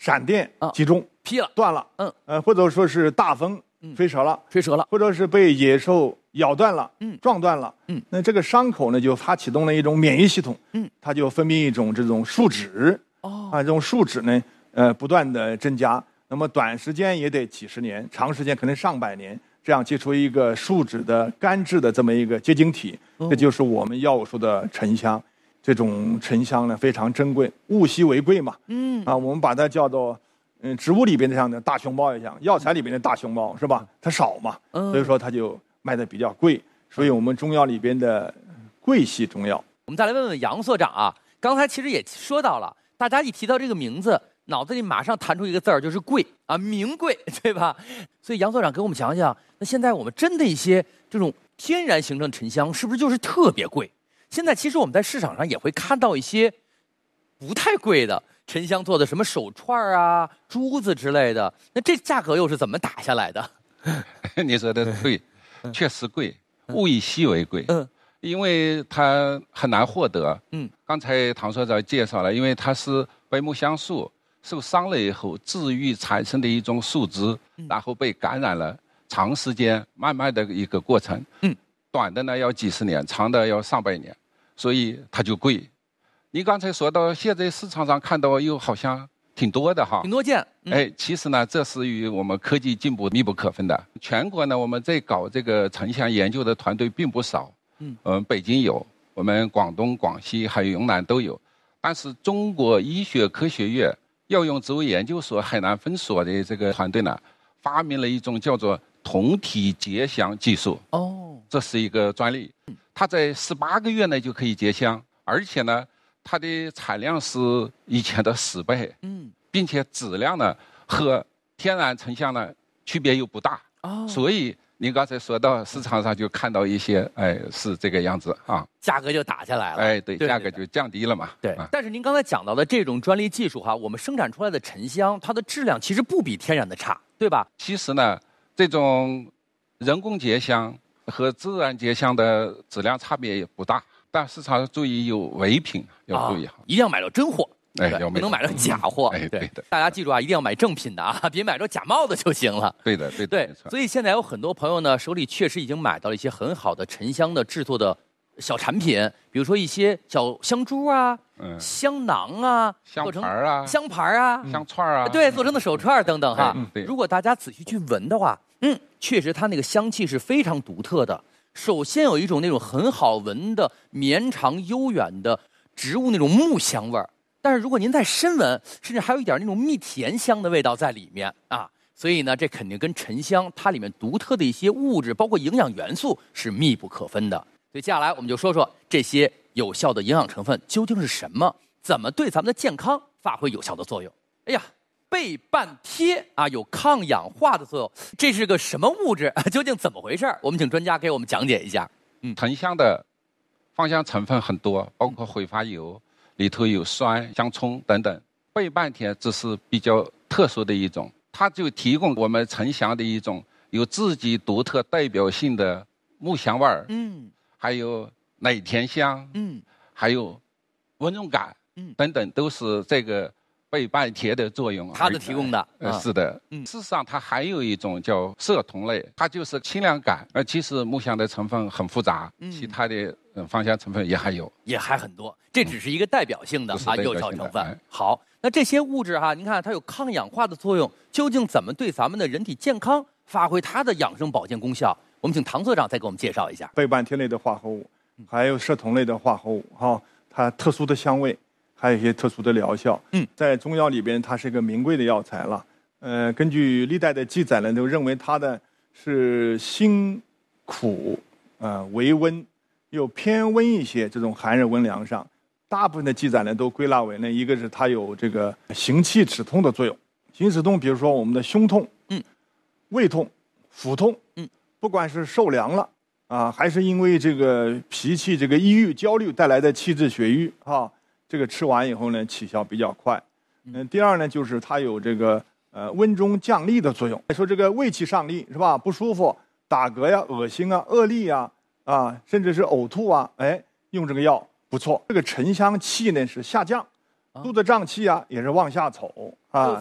闪电击中， 劈了， 断了，或者说是大风吹折了，或者是被野兽咬断了，撞断了，那这个伤口呢，就它启动了一种免疫系统，它就分泌一种这种树脂，这种树脂呢，不断的增加，那么短时间也得几十年，长时间可能上百年，这样结出一个树脂的干质的这么一个结晶体，这就是我们药物说的沉香。这种沉香呢非常珍贵，物稀为贵嘛。我们把它叫做，植物里边的像大熊猫一样，药材里边的大熊猫是吧？它少嘛，所以说它就卖的比较贵。所以我们中药里边的贵系中药。 我们再来问问杨所长啊，刚才其实也说到了，大家一提到这个名字，脑子里马上弹出一个字儿，就是贵啊，名贵，对吧？所以杨所长给我们讲讲，那现在我们真的一些这种天然形成沉香，是不是就是特别贵？现在其实我们在市场上也会看到一些不太贵的沉香做的什么手串啊、珠子之类的，那这价格又是怎么打下来的？ 你说的对，确实贵，物以稀为贵。因为它很难获得。刚才唐所长介绍了，因为它是白木香树受伤了以后治愈产生的一种树脂，然后被感染了，长时间慢慢的一个过程。短的呢要几十年，长的要上百年。所以它就贵。你刚才说到现在市场上看到又好像挺多的哈， 挺多见。 其实呢，这是与我们科技进步密不可分的。全国呢，我们在搞这个沉香研究的团队并不少。北京有，我们广东、广西还有云南都有。但是中国医学科学院药用植物研究所海南分所的这个团队呢，发明了一种叫做酮体结香技术。这是一个专利。它在18个月内就可以结香，而且呢，它的产量是以前的10倍，并且质量呢和天然沉香呢区别又不大，所以您刚才说到市场上就看到一些，是这个样子啊， 价格就打下来了， 对，价格就降低了嘛。 对，但是您刚才讲到的这种专利技术哈，我们生产出来的沉香，它的质量其实不比天然的差，对吧？ 其实呢，这种人工结香和自然结香的质量差别也不大，但市场注意有伪品，要注意哈， 一定要买到真货，不能买到假货。 对的， 大家记住啊，一定要买正品的啊，别买着假冒的就行了。 对的， 所以现在有很多朋友呢，手里确实已经买到了一些很好的沉香的制作的小产品，比如说一些小香珠啊、香囊啊、 香牌啊、 香牌啊、 香串啊， 对，做成的手串等等哈。如果大家仔细去闻的话，确实它那个香气是非常独特的。首先有一种那种很好闻的绵长悠远的植物那种木香味儿，但是如果您再深闻，甚至还有一点那种蜜甜香的味道在里面啊。所以呢，这肯定跟沉香它里面独特的一些物质，包括营养元素是密不可分的。所以接下来我们就说说这些有效的营养成分究竟是什么，怎么对咱们的健康发挥有效的作用。哎呀，倍半贴啊，有抗氧化的作用，这是个什么物质？究竟怎么回事？我们请专家给我们讲解一下。 沉香的芳香成分很多，包括挥发油，里头有酸、香葱等等。倍半贴只是比较特殊的一种，它就提供我们沉香的一种有自己独特代表性的木香味儿，还有奶甜香，还有温润感，等等，都是这个倍半贴的作用。 它的提供的， 是的。事实上，它还有一种叫色酮类，它就是清凉感。其实木香的成分很复杂，其他的芳香成分也还有， 也还很多。这只是一个代表性的有效成分。好，那这些物质您看它有抗氧化的作用，究竟怎么对咱们的人体健康发挥它的养生保健功效？我们请唐所长再给我们介绍一下。 倍半贴类的化合物，还有色酮类的化合物，它特殊的香味，还有一些特殊的疗效。在中药里边，它是一个名贵的药材了。根据历代的记载呢，都认为它的是辛苦，微温，又偏温一些，这种寒热温凉上。大部分的记载呢，都归纳为呢，一个是它有这个行气止痛的作用。行气止痛，比如说我们的胸痛、胃痛、腹痛，不管是受凉了还是因为这个脾气这个抑郁、焦虑带来的气滞血瘀这个吃完以后呢，起效比较快。第二呢，就是它有这个温中降痢的作用。说这个胃气上逆是吧？不舒服、打嗝呀、恶心啊、恶痢甚至是呕吐用这个药不错。这个沉香气呢是下降，肚子胀气也是往下走